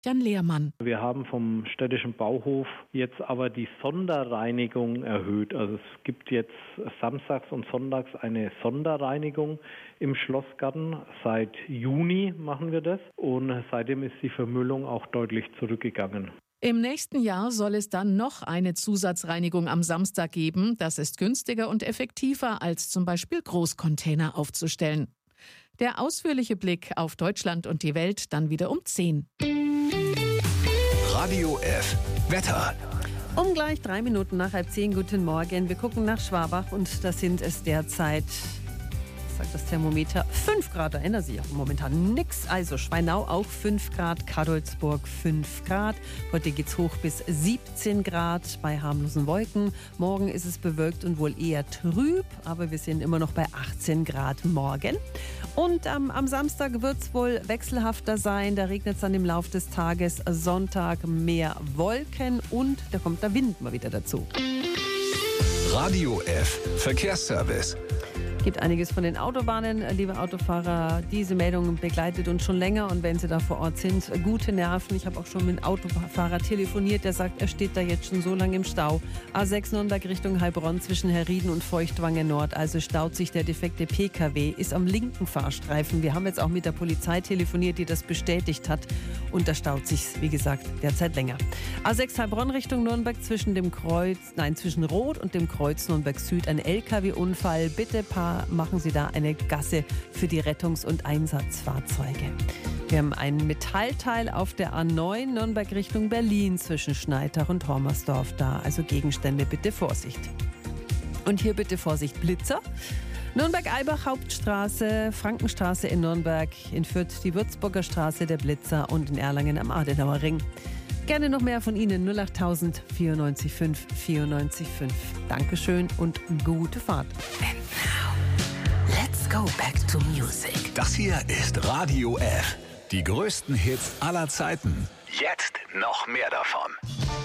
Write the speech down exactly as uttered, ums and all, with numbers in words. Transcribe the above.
Jan Lehrmann. Wir haben vom städtischen Bauhof jetzt aber die Sonderreinigung erhöht. Also es gibt jetzt samstags und sonntags eine Sonderreinigung im Schlossgarten. Seit Juni machen wir das und seitdem ist die Vermüllung auch deutlich zurückgegangen. Im nächsten Jahr soll es dann noch eine Zusatzreinigung am Samstag geben. Das ist günstiger und effektiver, als zum Beispiel Großcontainer aufzustellen. Der ausführliche Blick auf Deutschland und die Welt dann wieder um zehn. Radio F. Wetter. Um gleich drei Minuten nach halb zehn. Guten Morgen. Wir gucken nach Schwabach und da sind es derzeit, sagt das Thermometer, fünf Grad. Da ändert sich auch momentan nichts. Also Schweinau auch fünf Grad, Kadolsburg fünf Grad. Heute geht's hoch bis siebzehn Grad bei harmlosen Wolken. Morgen ist es bewölkt und wohl eher trüb, aber wir sind immer noch bei achtzehn Grad morgen. Und ähm, am Samstag wird es wohl wechselhafter sein. Da regnet es dann im Laufe des Tages. Sonntag mehr Wolken und da kommt der Wind mal wieder dazu. Radio F. Verkehrsservice. Gibt einiges von den Autobahnen. Liebe Autofahrer, diese Meldung begleitet uns schon länger und wenn Sie da vor Ort sind, gute Nerven. Ich habe auch schon mit einem Autofahrer telefoniert, der sagt, er steht da jetzt schon so lange im Stau. A sechs Nürnberg Richtung Heilbronn zwischen Herrieden und Feuchtwangen Nord, also staut sich der defekte P K W, ist am linken Fahrstreifen. Wir haben jetzt auch mit der Polizei telefoniert, die das bestätigt hat und da staut sich, wie gesagt, derzeit länger. A sechs Heilbronn Richtung Nürnberg zwischen dem Kreuz, nein, zwischen Rot und dem Kreuz Nürnberg Süd, ein L K W-Unfall. Bitte paar machen Sie da eine Gasse für die Rettungs- und Einsatzfahrzeuge. Wir haben ein Metallteil auf der A neun Nürnberg Richtung Berlin zwischen Schneitach und Hormersdorf da. Also Gegenstände, bitte Vorsicht. Und hier bitte Vorsicht, Blitzer. Nürnberg-Eibach Hauptstraße, Frankenstraße in Nürnberg, in Fürth die Würzburger Straße, der Blitzer und in Erlangen am Adenauer Ring. Gerne noch mehr von Ihnen, null acht null null vierundneunzig fünf vierundneunzig fünf. Dankeschön und gute Fahrt. And now, let's go back to music. Das hier ist Radio F. Die größten Hits aller Zeiten. Jetzt noch mehr davon.